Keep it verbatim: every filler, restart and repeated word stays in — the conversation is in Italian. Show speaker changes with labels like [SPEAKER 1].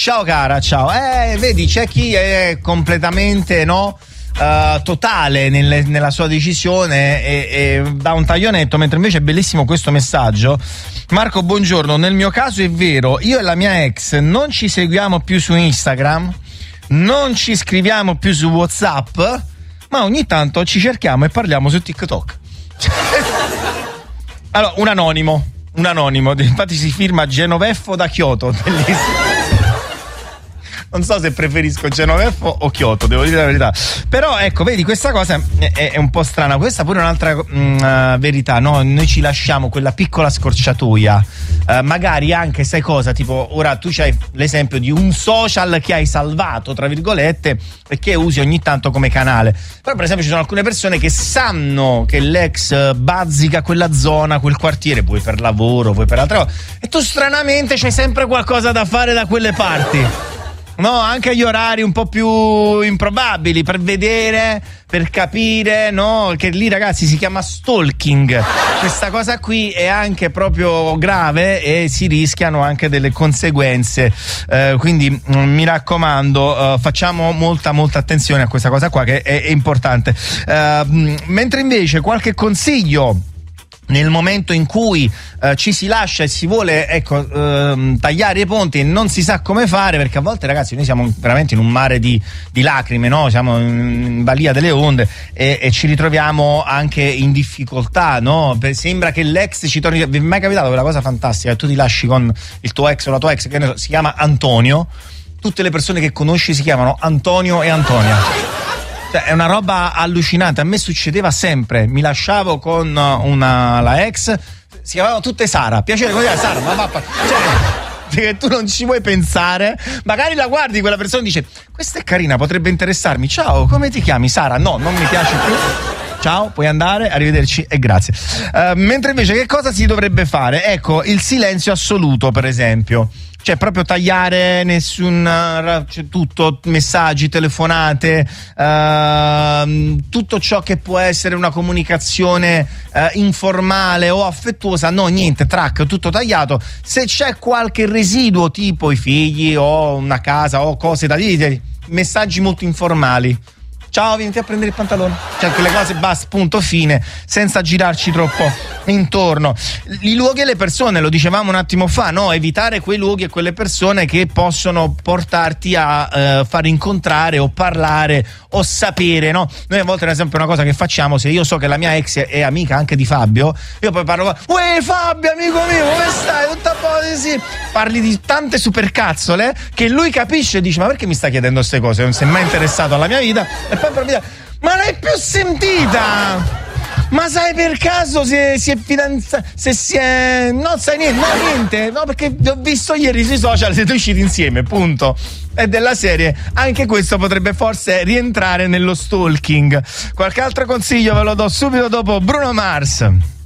[SPEAKER 1] ciao cara, ciao. Eh, vedi, c'è chi è completamente, no? Uh, totale nelle, nella sua decisione e, e dà un taglionetto, mentre invece è bellissimo questo messaggio. Marco, buongiorno, nel mio caso è vero, io e la mia ex non ci seguiamo più su Instagram, non ci scriviamo più su WhatsApp, ma ogni tanto ci cerchiamo e parliamo su TikTok. Allora, un anonimo un anonimo, infatti si firma Genoveffo da Kyoto, bellissimo. Non so se preferisco Genoveffo o Kyoto, devo dire la verità. Però ecco, vedi, questa cosa è, è un po' strana. Questa pure è un'altra mh, verità, no? Noi ci lasciamo quella piccola scorciatoia. Uh, magari anche, sai cosa? Tipo, ora tu c'hai l'esempio di un social che hai salvato, tra virgolette, e che usi ogni tanto come canale. Però per esempio ci sono alcune persone che sanno che l'ex bazzica quella zona, quel quartiere, vuoi per lavoro, vuoi per altre cose, e tu stranamente c'hai sempre qualcosa da fare da quelle parti. No, anche agli orari un po' più improbabili, per vedere, per capire, no? Che lì, ragazzi, si chiama stalking. Questa cosa qui è anche proprio grave e si rischiano anche delle conseguenze. Eh, quindi mh, mi raccomando, uh, facciamo molta molta attenzione a questa cosa qua, che è, è importante. Uh, mentre invece qualche consiglio nel momento in cui uh, ci si lascia e si vuole, ecco, uh, tagliare i ponti e non si sa come fare, perché a volte, ragazzi, noi siamo veramente in un mare di, di lacrime, no? Siamo in balia delle onde e, e ci ritroviamo anche in difficoltà, no? Sembra che l'ex ci torni. Vi è mai capitato quella cosa fantastica? Tu ti lasci con il tuo ex o la tua ex, che ne so, si chiama Antonio, tutte le persone che conosci si chiamano Antonio e Antonia. Cioè, è una roba allucinante. A me succedeva sempre, mi lasciavo con una la ex, si chiamavano tutte Sara, piacere con Sara, ma va, cioè, tu non ci vuoi pensare, magari la guardi quella persona e dice questa è carina, potrebbe interessarmi, ciao, come ti chiami? Sara? No, non mi piace più, ciao, puoi andare, arrivederci e grazie. Uh, mentre invece che cosa si dovrebbe fare? Ecco, il silenzio assoluto, per esempio. Cioè proprio tagliare nessun, cioè, tutto, messaggi, telefonate, uh, tutto ciò che può essere una comunicazione uh, informale o affettuosa, no, niente, track, tutto tagliato. Se c'è qualche residuo tipo i figli o una casa o cose da dire, messaggi molto informali. Ciao, vieni a prendere il pantalone. Cioè quelle cose, basta, punto, fine, senza girarci troppo intorno. I luoghi e le persone, lo dicevamo un attimo fa, no? Evitare quei luoghi e quelle persone che possono portarti a eh, far incontrare o parlare o sapere, no? Noi a volte, ad esempio, una cosa che facciamo, se io so che la mia ex è amica anche di Fabio, io poi parlo, uè Fabio, amico mio, come stai? Tutta sì. Parli di tante supercazzole che lui capisce e dice, ma perché mi sta chiedendo queste cose? Non si è mai interessato alla mia vita. E poi per dire, ma l'hai più sentita? Ma sai per caso se si è fidanzata, se si è, non sai niente, no niente, no, perché ho visto ieri sui social siete usciti insieme, punto. E della serie anche questo potrebbe forse rientrare nello stalking. Qualche altro consiglio ve lo do subito dopo Bruno Mars.